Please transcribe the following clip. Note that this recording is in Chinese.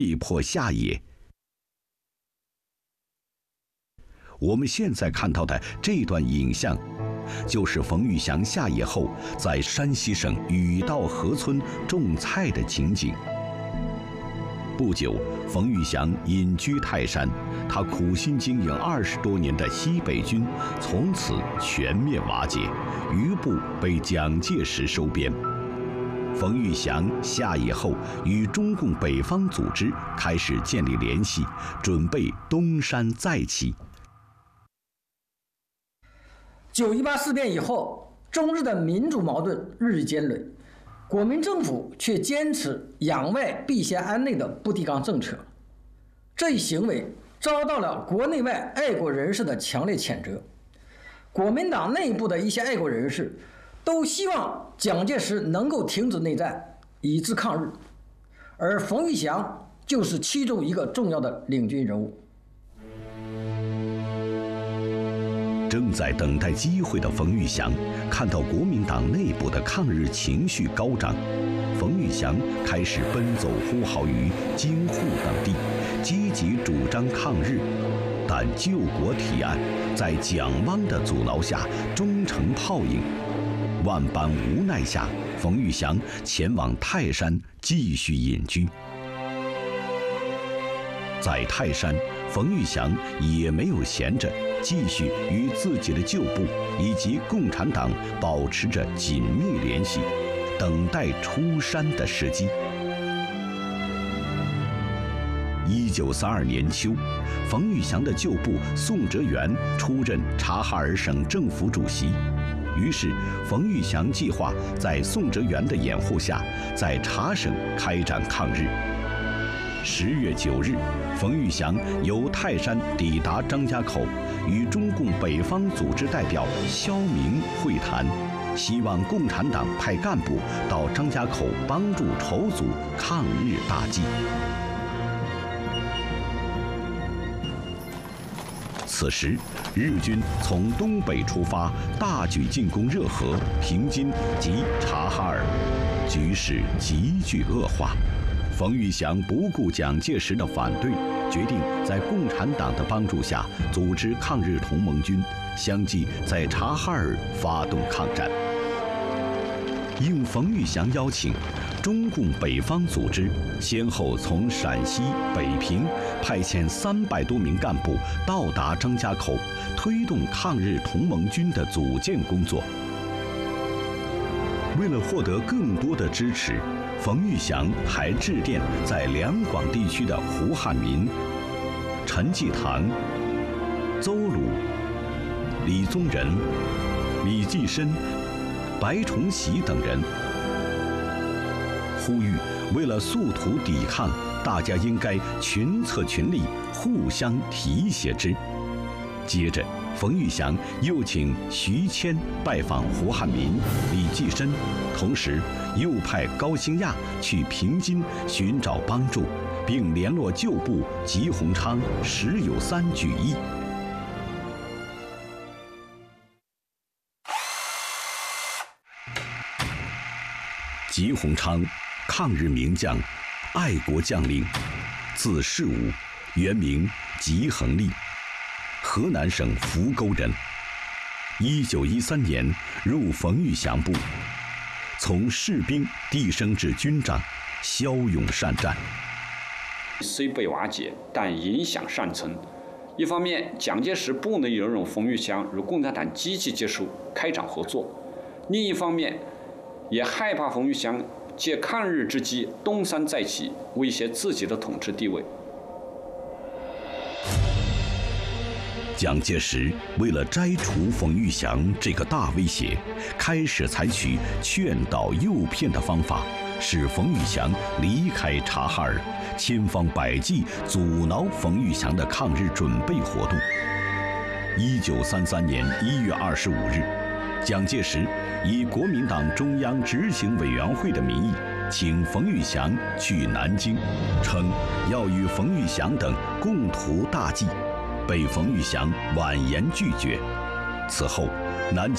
被迫下野。我们现在看到的这段影像，就是冯玉祥下野后在山西省禹道河村种菜的情景。不久，冯玉祥隐居泰山，他苦心经营20多年的西北军从此全面瓦解，余部被蒋介石收编。冯玉祥下野后，与中共北方组织开始建立联系，准备东山再起。 9·18事变以后，中日的民主矛盾日益尖锐，国民政府却坚持攘外必先安内的不提纲政策，这一行为遭到了国内外爱国人士的强烈谴责。国民党内部的一些爱国人士都希望蒋介石能够停止内战，以资抗日，而冯玉祥就是其中一个重要的领军人物。 正在等待机会的冯玉祥，看到国民党内部的抗日情绪高涨，冯玉祥开始奔走呼号于京沪等地，积极主张抗日。但救国提案在蒋汪的阻挠下终成泡影。万般无奈下，冯玉祥前往泰山继续隐居。在泰山，冯玉祥也没有闲着，继续与自己的旧部以及共产党保持着紧密联系，等待出山的时机。1932年秋，冯玉祥的旧部宋哲元出任察哈尔省政府主席，于是冯玉祥计划在宋哲元的掩护下，在察省开展抗日。10月9日，冯玉祥由泰山抵达张家口，与中共北方组织代表肖明会谈，希望共产党派干部到张家口帮助筹组抗日大计。此时，日军从东北出发，大举进攻热河、平津及察哈尔，局势急剧恶化。冯玉祥不顾蒋介石的反对，决定在共产党的帮助下组织抗日同盟军，相继在察哈尔发动抗战。应冯玉祥邀请，中共北方组织先后从陕西、北平派遣300多名干部到达张家口，推动抗日同盟军的组建工作。为了获得更多的支持，冯玉祥还致电在两广地区的胡汉民、陈济棠、邹鲁、李宗仁、李济深、白崇禧等人，呼吁为了速图抵抗，大家应该群策群力，互相提携之。接着，冯玉祥又请徐谦拜访胡汉民、李济深，同时又派高兴亚去平津寻找帮助，并联络旧部吉鸿昌、石友三举义。吉鸿昌，抗日名将，爱国将领，字世武，原名吉恒利，河南省扶沟人。1913年入冯玉祥部，从士兵递升至军长，骁勇善战。 虽被瓦解，但影响尚存。一方面，蒋介石不能容忍冯玉祥与共产党积极接触、开展合作；另一方面，也害怕冯玉祥借抗日之机东山再起，威胁自己的统治地位。 蒋介石为了摘除冯玉祥这个大威胁，开始采取劝导诱骗的方法，使冯玉祥离开察哈尔，千方百计阻挠冯玉祥的抗日准备活动。1933年1月25日，蒋介石以国民党中央执行委员会的名义，请冯玉祥去南京，称要与冯玉祥等共图大计，被冯玉祥婉言拒绝。此后，南京